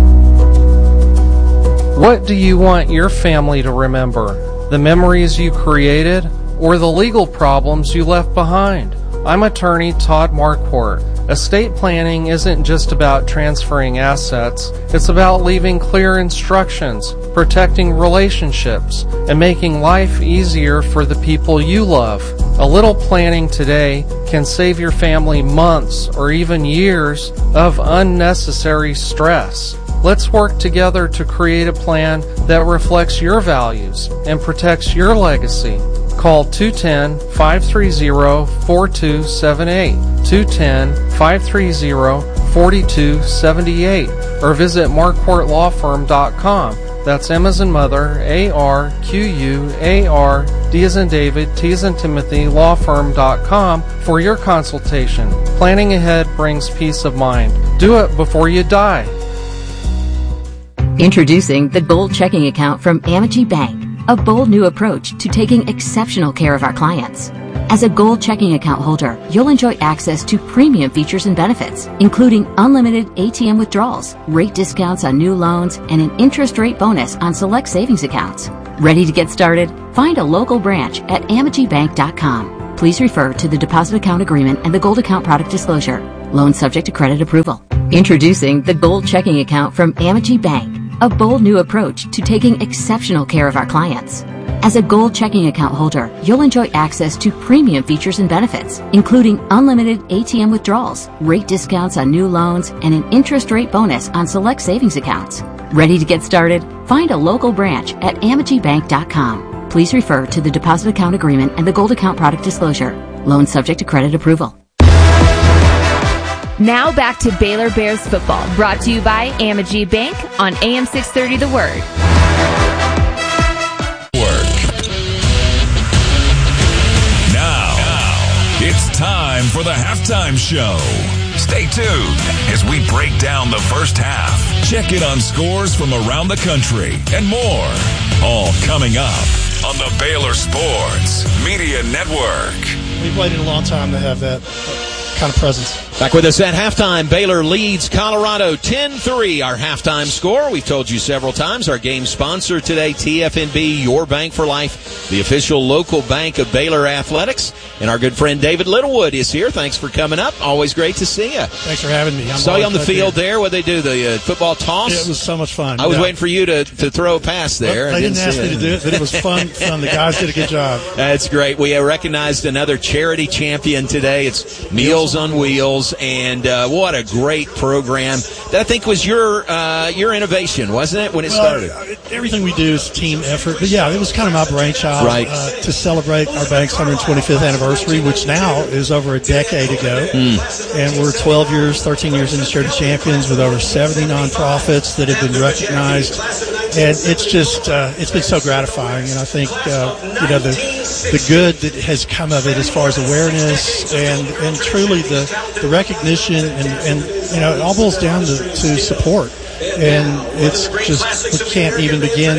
What do you want your family to remember? The memories you created or the legal problems you left behind? I'm attorney Todd Marquardt. Estate planning isn't just about transferring assets. It's about leaving clear instructions, protecting relationships, and making life easier for the people you love. A little planning today can save your family months or even years of unnecessary stress. Let's work together to create a plan that reflects your values and protects your legacy. Call two one zero, five three zero, four two seven eight, two one zero, five three zero, four two seven eight, or visit marquardt law firm dot com. That's M as in mother, A R Q U A R, D as in David, T as in Timothy, lawfirm dot com for your consultation. Planning ahead brings peace of mind. Do it before you die. Introducing the Gold Checking Account from Amegy Bank, a bold new approach to taking exceptional care of our clients. As a Gold Checking Account holder, you'll enjoy access to premium features and benefits, including unlimited A T M withdrawals, rate discounts on new loans, and an interest rate bonus on select savings accounts. Ready to get started? Find a local branch at amegy bank dot com. Please refer to the deposit account agreement and the Gold Account product disclosure. Loan subject to credit approval. Introducing the Gold Checking Account from Amegy Bank, a bold new approach to taking exceptional care of our clients. As a Gold Checking Account holder, you'll enjoy access to premium features and benefits, including unlimited A T M withdrawals, rate discounts on new loans, and an interest rate bonus on select savings accounts. Ready to get started? Find a local branch at amegy bank dot com. Please refer to the deposit account agreement and the Gold Account product disclosure. Loan subject to credit approval. Now back to Baylor Bears football, brought to you by Amegy Bank on A M six thirty The Word. It's time for the halftime show. Stay tuned as we break down the first half. Check in on scores from around the country and more. All coming up on the Baylor Sports Media Network. We've waited a long time to have that kind of presence. Back with us at halftime, Baylor leads Colorado ten three, our halftime score. We've told you several times, our game sponsor today, T F N B, Your Bank for Life, the official local bank of Baylor Athletics. And our good friend David Littlewood is here. Thanks for coming up. Always great to see you. Thanks for having me. I'm Saw you on the field there. What they do, the uh, football toss? It was so much fun. I was yeah. waiting for you to, to throw a pass there. Well, they didn't, didn't ask me it. to do it, but it was fun. fun. The guys did a good job. That's great. We uh, recognized another charity champion today. It's Meals on Wheels, and uh, what a great program. That I think was your uh, your innovation, wasn't it, when it well, started? Everything we do is team effort. But, yeah, it was kind of my brainchild right. uh, to celebrate our bank's one hundred twenty-fifth anniversary, which now is over a decade ago. Mm. And we're twelve years, thirteen years into charity champions with over seventy nonprofits that have been recognized. And it's just, uh, it's been so gratifying. And I think, uh, you know, the the good that has come of it as far as awareness and, and truly the, the recognition and, and, you know, it all boils down to, to support. And it's just, we can't even begin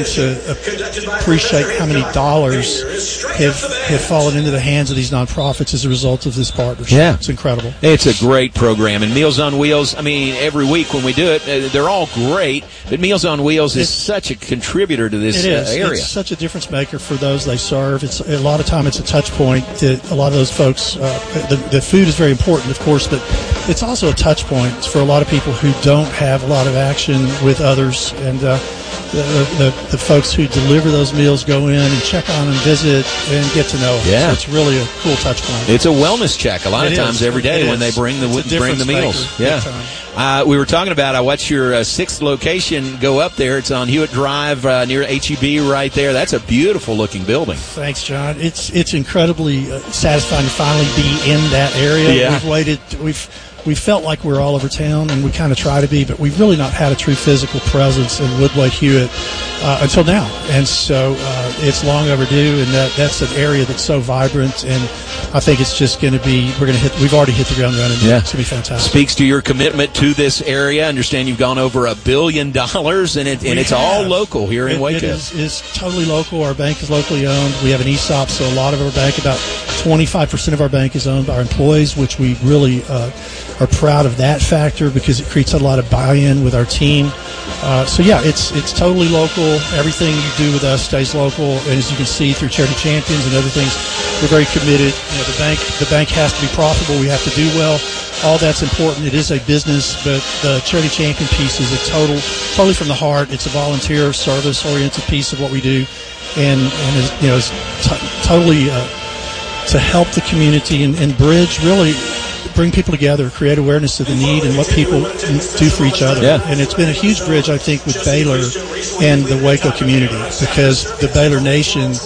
to appreciate how many dollars have have fallen into the hands of these nonprofits as a result of this partnership. Yeah. It's incredible. It's a great program. And Meals on Wheels, I mean, every week when we do it, they're all great, but Meals on Wheels is it's, such a contributor to this it is. Uh, area. It's such a difference maker for those they serve. It's a lot of time it's a touch point that a lot of those folks, uh, the, the food is very important, of course, but it's also a touch point for a lot of people who don't have a lot of action with others, and uh, the, the the folks who deliver those meals go in and check on and visit and get to know them. Yeah, so it's really a cool touch point. It's a wellness check a lot it of times is. every day it when is. they bring the it's bring the meals. Maker, yeah, uh, we were talking about. I watched your uh, sixth location go up there. It's on Hewitt Drive uh, near H E B right there. That's a beautiful looking building. Thanks, John. It's it's incredibly uh, satisfying to finally be in that area. Yeah. We've waited. We've We felt like we were all over town, and we kind of try to be, but we've really not had a true physical presence in Woodway Hewitt uh, until now. And so uh, it's long overdue, and that, that's an area that's so vibrant, and I think it's just going to be, we're going to hit, we've already hit the ground running. Yeah. It's going to be fantastic. Speaks to your commitment to this area. I understand you've gone over a billion dollars, and, it, and it's have. all local here in it, Waco. It is, is totally local. Our bank is locally owned. We have an E S O P, so a lot of our bank, about twenty-five percent of our bank is owned by our employees, which we really uh, are proud of that factor because it creates a lot of buy-in with our team. Uh, so yeah, it's it's totally local. Everything you do with us stays local, and as you can see through Charity Champions and other things, we're very committed. You know, the bank the bank has to be profitable. We have to do well. All that's important. It is a business, but the Charity Champion piece is a total, totally from the heart. It's a volunteer service-oriented piece of what we do, and and is, you know, it's t- totally uh, to help the community and, and bridge really. Bring people together, create awareness of the need and what people do for each other. Yeah. And it's been a huge bridge, I think, with Baylor and the Waco community because the Baylor Nation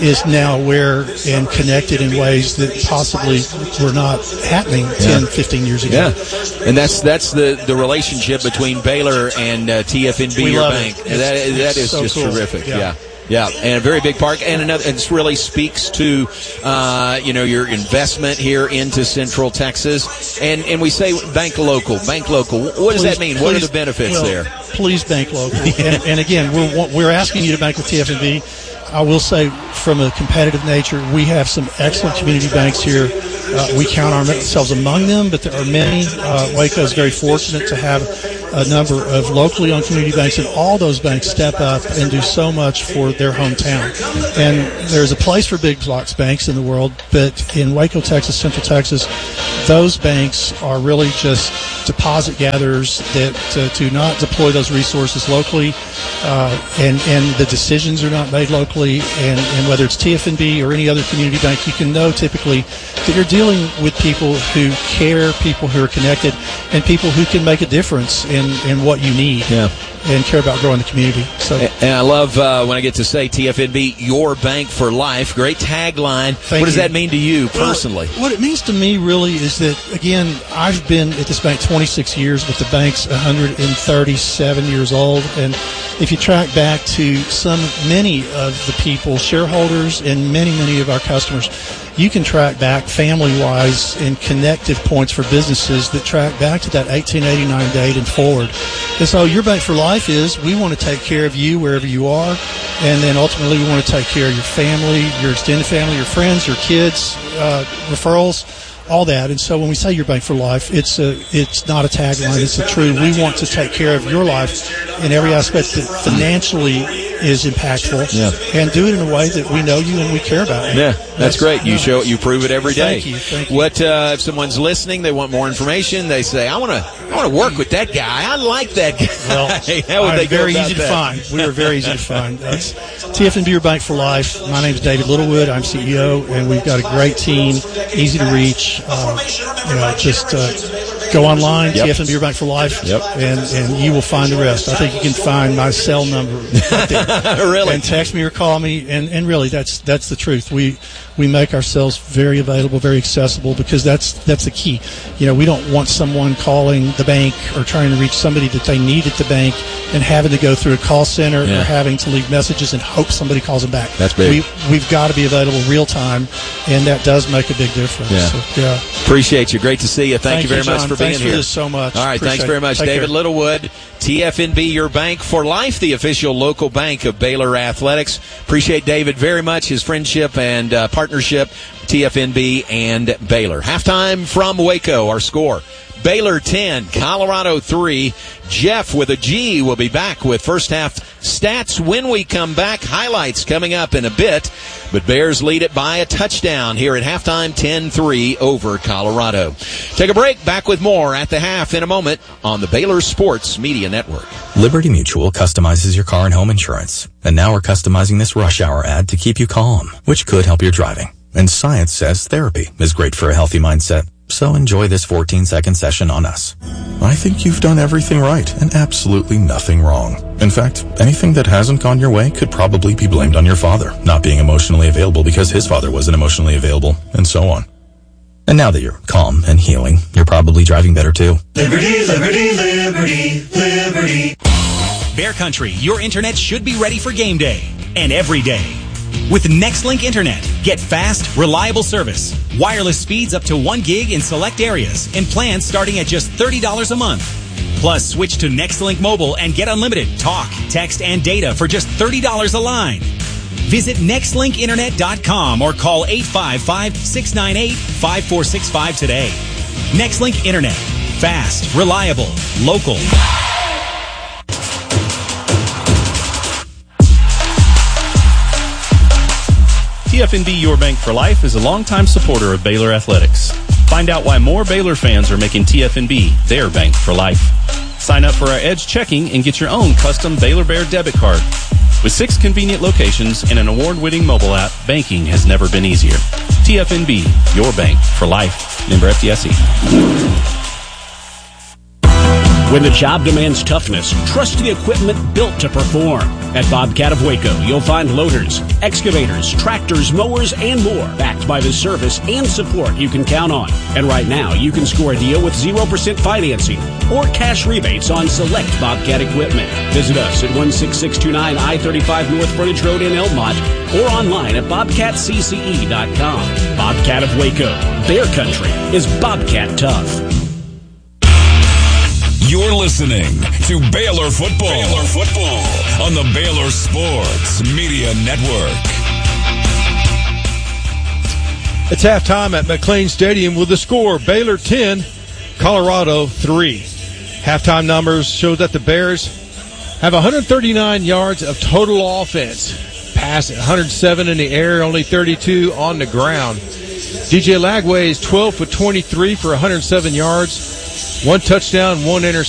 is now aware and connected in ways that possibly were not happening ten, Yeah. fifteen years ago. Yeah, and that's that's the, the relationship between Baylor and uh, T F N B, We your love bank. it. That, that It's is so just cool. terrific. Yeah. Yeah. Yeah, and a very big part, and another. And this really speaks to, uh, you know, your investment here into Central Texas, and and we say bank local, bank local. What does Please- that mean? What are please- the benefits well, there? Please bank local. and, and again, we're we're asking you to bank with T F N B. I will say, from a competitive nature, we have some excellent community banks here. Uh, we count ourselves among them, but there are many. Uh, Waco is very fortunate to have a number of locally owned community banks, and all those banks step up and do so much for their hometown. And there's a place for big box banks in the world, but in Waco, Texas, Central Texas, those banks are really just deposit gatherers that uh, do not deploy those resources locally, uh, and and the decisions are not made locally. And, and whether it's T F N B or any other community bank, you can know typically that you're dealing with people who care, people who are connected, and people who can make a difference in, in what you need. Yeah. And care about growing the community. So, And I love uh, when I get to say T F N B, your bank for life. Great tagline. Thank what does you. that mean to you personally? Well, what it means to me really is that, again, I've been at this bank twenty-six years, but the bank's one hundred thirty-seven years old. And if you track back to some, many of the people, shareholders, and many, many of our customers, you can track back family-wise and connective points for businesses that track back to that eighteen eighty-nine date and forward. And so your bank for life is we want to take care of you wherever you are, and then ultimately we want to take care of your family, your extended family, your friends, your kids, uh, referrals, all that. And so when we say your bank for life, it's a, it's not a tagline, it's a true. We want to take care of your life in every aspect that financially is impactful, Yeah. and do it in a way that we know you and we care about you. Yeah, that's, great. You yeah. show, you prove it every day. Thank you, thank you. What uh, if someone's listening? They want more information. They say, "I want to, I want to work with that guy. I like that guy." Well, How would I'm they go very about easy to that? find. We are very easy to find. That's T F N B, your bank for life. My name is David Littlewood. I'm C E O, and we've got a great team, easy to reach. Uh, you know, just uh, go online, Yep. T F N B, your bank for life, Yep. and and you will find the rest. I think you can find my cell number right there. Really? And text me or call me, and, and really, that's that's the truth. We we make ourselves very available, very accessible, because that's that's the key. You know, we don't want someone calling the bank or trying to reach somebody that they need at the bank and having to go through a call center Yeah. or having to leave messages and hope somebody calls them back. That's big. We, we've got to be available real time, and that does make a big difference. Yeah. So, yeah. Appreciate you. Great to see you. Thank, Thank you very you, John. much for Thanks being for here. this so much. All right, Appreciate thanks very it. much, Take David care. Littlewood, T F N B, your bank for life, the official local bank of Baylor Athletics. Appreciate David very much, his friendship and uh, partnership, T F N B and Baylor. Halftime from Waco, our score. Baylor ten, Colorado three. Jeff with a G will be back with first half stats when we come back. Highlights coming up in a bit, but Bears lead it by a touchdown here at halftime, ten three over Colorado. Take a break, back with more at the half in a moment on the Baylor Sports Media Network. Liberty Mutual customizes your car and home insurance. And now we're customizing this rush hour ad to keep you calm, which could help your driving. And science says therapy is great for a healthy mindset. So enjoy this fourteen second session on us. I think you've done everything right and absolutely nothing wrong. In fact, anything that hasn't gone your way could probably be blamed on your father not being emotionally available because his father wasn't emotionally available, and so on. And now that you're calm and healing, you're probably driving better too. Liberty, liberty, liberty, liberty. Bear Country, your internet should be ready for game day and every day. With Nextlink Internet, get fast, reliable service, wireless speeds up to one gig in select areas, and plans starting at just thirty dollars a month. Plus, switch to Nextlink Mobile and get unlimited talk, text, and data for just thirty dollars a line. Visit nextlink internet dot com or call eight five five, six nine eight, five four six five today. Nextlink Internet. Fast, reliable, local. T F N B Your Bank for Life is a longtime supporter of Baylor Athletics. Find out why more Baylor fans are making T F N B their bank for life. Sign up for our Edge Checking and get your own custom Baylor Bear debit card. With six convenient locations and an award-winning mobile app, banking has never been easier. T F N B, your bank for life. Member F D I C. When the job demands toughness, trust the equipment built to perform. At Bobcat of Waco, you'll find loaders, excavators, tractors, mowers, and more, backed by the service and support you can count on. And right now, you can score a deal with zero percent financing or cash rebates on select Bobcat equipment. Visit us at one six six two nine I thirty-five North Frontage Road in Elmont or online at bobcat c c e dot com. Bobcat of Waco. Their country is Bobcat tough. You're listening to Baylor Football. Baylor Football on the Baylor Sports Media Network. It's halftime at McLean Stadium with the score Baylor ten, Colorado three. Halftime numbers show that the Bears have one hundred thirty-nine yards of total offense. Pass at one hundred seven in the air, only thirty-two on the ground. D J Lagway is twelve for twenty-three for one hundred seven yards. One touchdown, one interception.